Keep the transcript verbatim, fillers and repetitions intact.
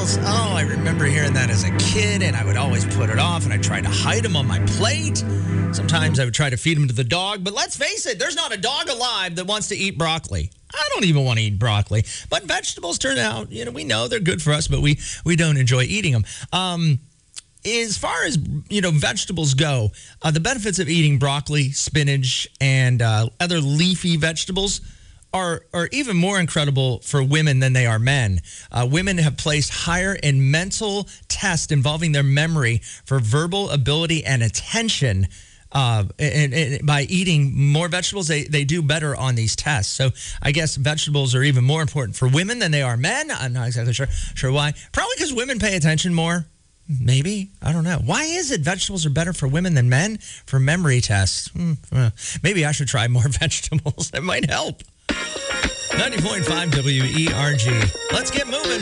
vegetables. Oh, I remember hearing that as a kid, and I would always put it off, and I tried to hide them on my plate. Sometimes I would try to feed them to the dog, but let's face it, there's not a dog alive that wants to eat broccoli. I don't even want to eat broccoli. But vegetables turn out, you know, we know they're good for us, but we, we don't enjoy eating them. Um, as far as, you know, vegetables go, uh, the benefits of eating broccoli, spinach, and uh, other leafy vegetables are are even more incredible for women than they are men. Uh, women have placed higher in mental tests involving their memory for verbal ability and attention. Uh, and, and by eating more vegetables, they, they do better on these tests. So I guess vegetables are even more important for women than they are men. I'm not exactly sure sure why. Probably because women pay attention more. Maybe. I don't know. Why is it vegetables are better for women than men for memory tests? Hmm, well, maybe I should try more vegetables. That might help. ninety point five W E R G. Let's get moving.